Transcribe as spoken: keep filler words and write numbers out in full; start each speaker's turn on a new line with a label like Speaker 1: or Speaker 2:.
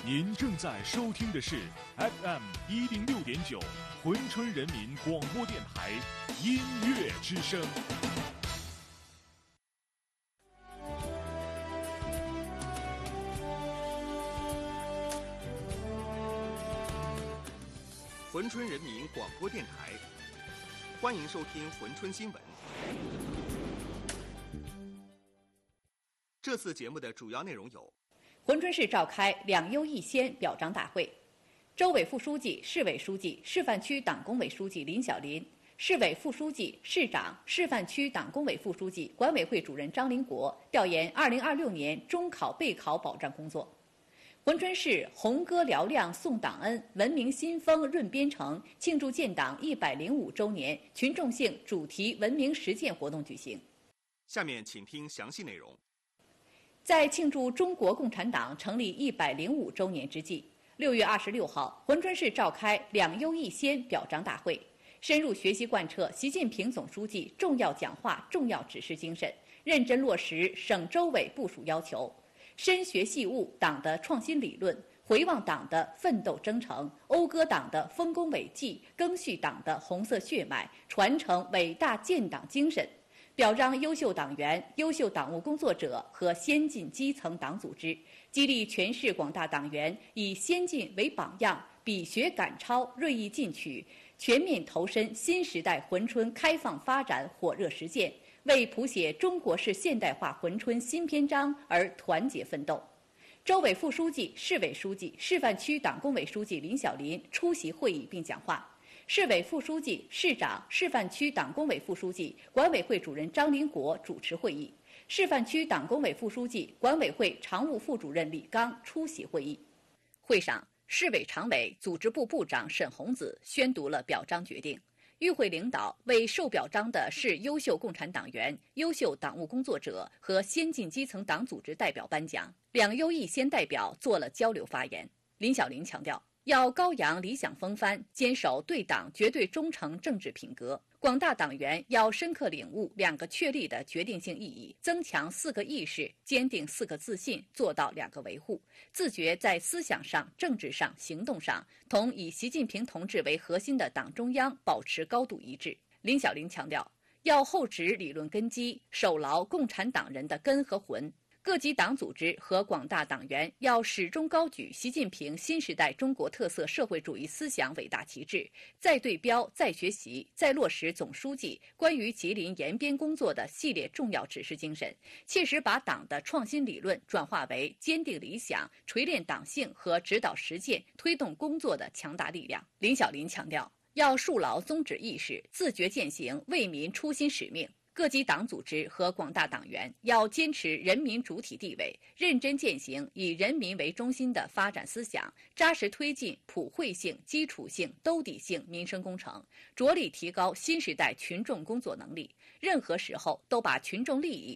Speaker 1: 您正在收听的是 F M 一零六点九珲春人民广播电台音乐之声。
Speaker 2: 珲春人民广播电台，欢迎收听珲春新闻。这次节目的主要内容有：
Speaker 3: 珲春市召开两优一先表彰大会，州委副书记、市委书记、示范区党工委书记林小林，市委副书记、市长、示范区党工委副书记、管委会主任张林国调研二零二六年中考备考保障工作。珲春市红歌嘹亮颂党恩，文明新风润边城庆祝建党一百零五周年群众性主题文明实践活动举行。
Speaker 2: 下面请听详细内容。
Speaker 3: 在庆祝中国共产党成立一百零五周年之际，六月二十六号，珲春市召开两优一先表彰大会，深入学习贯彻习近平总书记重要讲话、重要指示精神，认真落实省州委部署要求，深学细悟党的创新理论，回望党的奋斗征程，讴歌党的丰功伟绩，赓续党的红色血脉，传承伟大建党精神。表彰优秀党员、优秀党务工作者和先进基层党组织，激励全市广大党员以先进为榜样，比学赶超，锐意进取，全面投身新时代珲春开放发展火热实践，为谱写中国式现代化珲春新篇章而团结奋斗。州委副书记、市委书记、示范区党工委书记林小林出席会议并讲话。市委副书记、市长、示范区党工委副书记、管委会主任张林国主持会议，示范区党工委副书记、管委会常务副主任李刚出席会议。会上，市委常委、组织部部长沈洪子宣读了表彰决定。与会领导为受表彰的是优秀共产党员、优秀党务工作者和先进基层党组织代表颁奖。两优一先代表做了交流发言。林小林强调，要高扬理想风帆，坚守对党绝对忠诚政治品格。广大党员要深刻领悟两个确立的决定性意义，增强四个意识，坚定四个自信，做到两个维护，自觉在思想上、政治上、行动上同以习近平同志为核心的党中央保持高度一致。林小林强调，要厚植理论根基，守牢共产党人的根和魂。各级党组织和广大党员要始终高举习近平新时代中国特色社会主义思想伟大旗帜，再对标、再学习、再落实总书记关于吉林延边工作的系列重要指示精神，切实把党的创新理论转化为坚定理想、锤炼党性和指导实践、推动工作的强大力量。林小林强调，要树牢宗旨意识，自觉践行为民初心使命。各级党组织和广大党员要坚持人民主体地位，认真践行以人民为中心的发展思想，扎实推进普惠性、基础性、兜底性民生工程，着力提高新时代群众工作能力。任何时候都把群众利益